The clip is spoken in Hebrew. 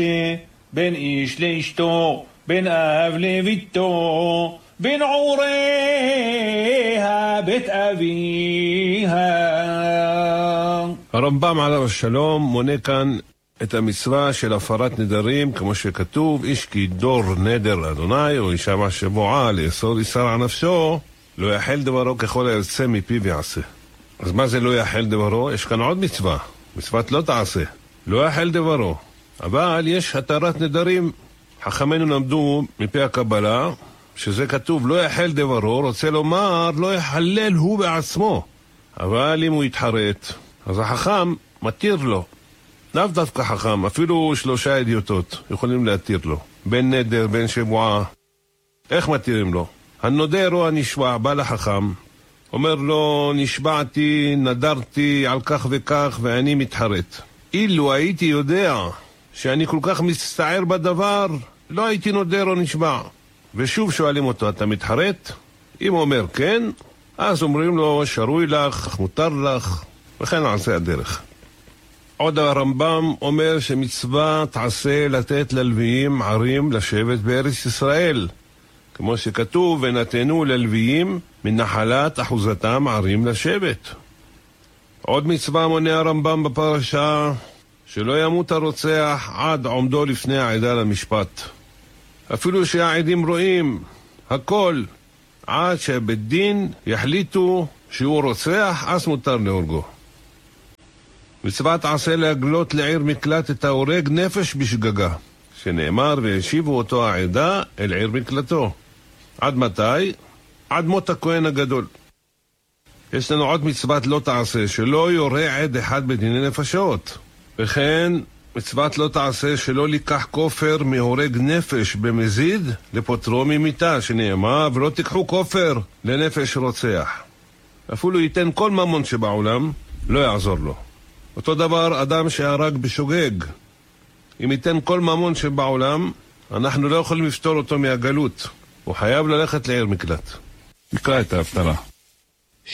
בין איש לאשתו, בין אב לביתו, בין עוריה בית אביה. הרמב"ם עליו השלום מונה כאן את המצווה של הפרת נדרים, כמו שכתוב, איש כי דור נדר לאדוני, או ישמע שבועה לאסור איסר על נפשו, לא יחל דברו ככל היוצא מפיו יעשה. אז מה זה לא יחל דברו? יש כאן עוד מצווה, מצוות לא תעשה, לא יחל דברו. אבל יש התרת נדרים. חכמינו למדו מפי הקבלה שזה כתוב לא יחל דברו, רוצה לומר לא יחלל הוא בעצמו. אבל אם הוא יתחרט, אז החכם מתיר לו. לאו דווקא חכם, אפילו 3 אדיוטות יכולים להתיר לו, בין נדר, בין שבועה. איך מתירים לו? הנודר או הנשבע בא לחכם, אומר לו נשבעתי, נדרתי על כך וכך ואני מתחרט. אילו הייתי יודע שאני כל כך מצטער בדבר, לא הייתי נודר או נשבע. ושוב שואלים אותו, אתה מתחרט? אם הוא אומר כן, אז אומרים לו שרוי לך, מותר לך, וכן נעשה הדרך. עוד הרמב"ם אומר שמצווה תעשה לתת ללוויים ערים לשבת בארץ ישראל, כמו שכתוב ונתנו ללוויים מנחלת אחוזתם ערים לשבת. עוד מצווה מונה הרמב"ם בפרשה שלא ימות הרוצח עד עומדו לפני העדה למשפט, אפילו שהעדים רואים הכל, עד שבית דין יחליטו שהוא רוצח, אז מותר להורגו. מצווה תעשה להגלות לעיר מקלט את ההורג נפש בשגגה, שנאמר והשיבו אותו העדה אל עיר מקלטו. עד מתי? עד מות הכהן הגדול. יש לנו עוד מצוות לא תעשה, שלא יורה עד אחד בדיני נפשות. וכן מצוות לא תעשה שלא לקח כופר מהורג נפש במזיד לפוטרו ממיתה, שנאמר ולא תיקחו כופר לנפש רוצח. אפילו ייתן כל ממון שבעולם, לא יעזור לו. אותו דבר אדם שהרג בשוגג, אם ייתן כל ממון שבעולם, אנחנו לא יכולים לפתור אותו מהגלות. הוא חייב ללכת לעיר מקלט. נקרא את ההפטרה.